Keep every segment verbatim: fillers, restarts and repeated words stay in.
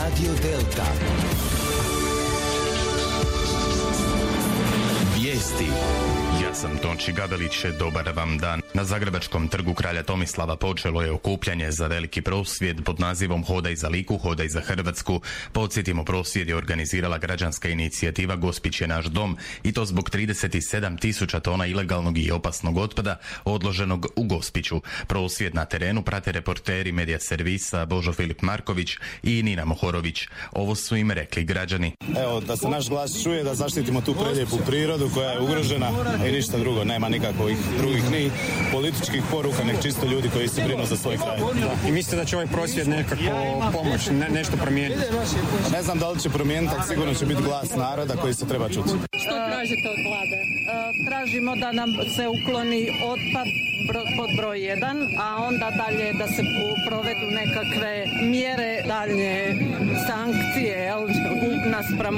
Radio Delta. Vijesti. Ja sam Tonči Gabelić, dobar vam dan. Na Zagrebačkom trgu Kralja Tomislava počelo je okupljanje za veliki prosvjed pod nazivom Hodaj za Liku, hodaj za Hrvatsku. Podsjetimo, prosvjed je organizirala građanska inicijativa Gospić je naš dom i to zbog trideset sedam tisuća tona ilegalnog i opasnog otpada odloženog u Gospiću. Prosvjed na terenu prate reporteri medija servisa Božo Filip Marković i Nina Mohorović. Ovo su im rekli građani. Evo, da se naš glas čuje, da zaštitimo tu prelijepu prirodu koja je ugrožena i ništa drugo, nema nikakvih drugih ni političkih poruka, nek čisto ljudi koji se brinu za svoj kraj. I mislite da će ovaj prosvjed nekako pomoć, ne, nešto promijeniti? Ne znam da li će promijeniti, ali sigurno će biti glas naroda koji se treba čuti. Što tražite od vlade? Tražimo da nam se ukloni otpad pod broj jedan, a onda dalje da se provedu nekakve mjere, dalje sankcije, jel, naspram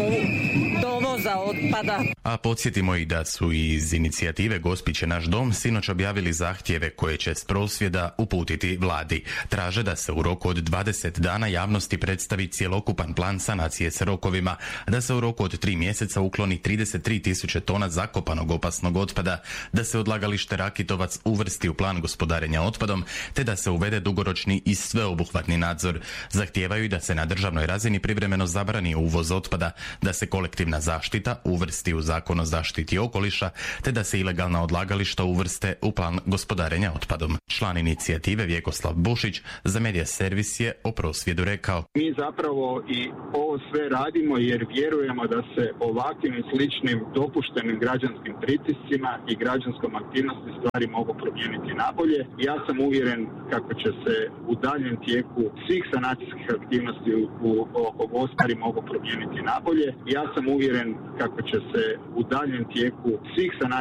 dovoza otpada. A podsjetimo i da su iz inicijative Gospić je naš dom sinoć objavili zahtjeve koje će s prosvjeda uputiti vladi. Traže da se u roku od dvadeset dana javnosti predstavi cjelokupan plan sanacije s rokovima, da se u roku od tri mjeseca ukloni trideset tri tisuće tona zakopanog opasnog otpada, da se odlagalište Rakitovac uvrsti u plan gospodarenja otpadom, te da se uvede dugoročni i sveobuhvatni nadzor. Zahtijevaju i da se na državnoj razini privremeno zabrani uvoz otpada, da se kolektivna zaštita uvrsti u Zakon o zaštiti okoliša, te da se ilegalna odlagališta uvrste u plan gospodarenja otpadom. Član inicijative Vjekoslav Bušić za medija servis je o prosvjedu rekao: Mi zapravo i ovo sve radimo jer vjerujemo da se ovakvim i sličnim dopuštenim građanskim pritiscima i građanskom aktivnosti stvari mogu promijeniti nabolje. Ja sam uvjeren kako će se u daljem tijeku svih sanacijskih aktivnosti u, u, oko Gospari mogu promijeniti nabolje. Ja sam uvjeren kako će se u daljem tijeku svih sanacijskih